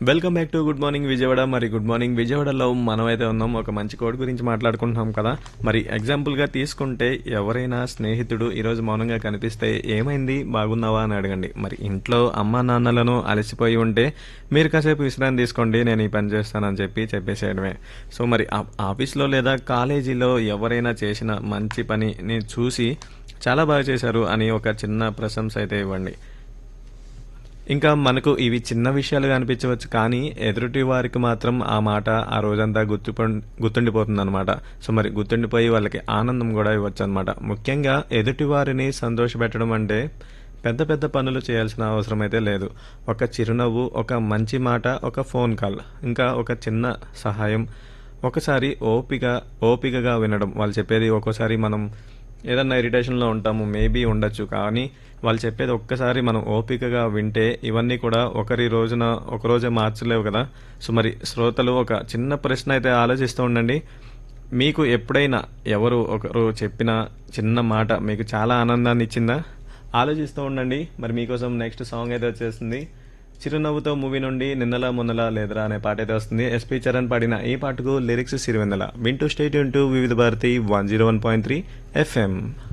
Welcome back to good morning Vijayawada. మరి good morning విజయవాడలో మనమైతే ఉన్నాం. ఒక మంచి కోడ్ గురించి మాట్లాడుకుంటున్నాం కదా. మరి ఎగ్జాంపుల్గా తీసుకుంటే ఎవరైనా స్నేహితుడు ఈరోజు మౌనంగా కనిపిస్తే ఏమైంది బాగున్నావా అని అడగండి. మరి ఇంట్లో అమ్మా నాన్నలను అలసిపోయి ఉంటే మీరు కాసేపు విశ్రాంతి తీసుకోండి, నేను ఈ పని చేస్తానని చెప్పేసేయడమే. సో మరి ఆఫీస్లో లేదా కాలేజీలో ఎవరైనా చేసిన మంచి పనిని చూసి చాలా బాగా చేశారు అని ఒక చిన్న ప్రశంస అయితే ఇవ్వండి. ఇంకా మనకు ఇవి చిన్న విషయాలుగా అనిపించవచ్చు, కానీ ఎదుటి వారికి మాత్రం ఆ మాట ఆ రోజంతా గుర్తుండిపోతుందన్నమాట. సో మరి గుర్తుండిపోయి వాళ్ళకి ఆనందం కూడా ఇవ్వచ్చు అనమాట. ముఖ్యంగా ఎదుటి వారిని సంతోషపెట్టడం అంటే పెద్ద పెద్ద పనులు చేయాల్సిన అవసరం అయితే లేదు. ఒక చిరునవ్వు, ఒక మంచి మాట, ఒక ఫోన్ కాల్, ఇంకా ఒక చిన్న సహాయం, ఒకసారి ఓపికగా వినడం. వాళ్ళు చెప్పేది ఒక్కోసారి మనం ఏదన్నా ఇరిటేషన్లో ఉంటాము, మేబీ ఉండొచ్చు, కానీ వాళ్ళు చెప్పేది ఒక్కసారి మనం ఓపికగా వింటే ఇవన్నీ కూడా ఒకరోజే మార్చలేవు కదా. సో మరి శ్రోతలు ఒక చిన్న ప్రశ్న అయితే ఆలోచిస్తూ ఉండండి. మీకు ఎప్పుడైనా ఎవరు ఒకరు చెప్పిన చిన్న మాట మీకు చాలా ఆనందాన్ని ఇచ్చిందా? ఆలోచిస్తూ ఉండండి. మరి మీకోసం నెక్స్ట్ సాంగ్ అయితే వచ్చేస్తుంది. చిరునవ్వుతో మూవీ నుండి నిన్నలా మొన్నలా లేదరా అనే పాట అయితే వస్తుంది. ఎస్పి చరణ్ పాడిన ఈ పాటకు లిరిక్స్ సిరివెన్నెల. వింటూ స్టేట్ వివిధ భారతి 101.3 FM.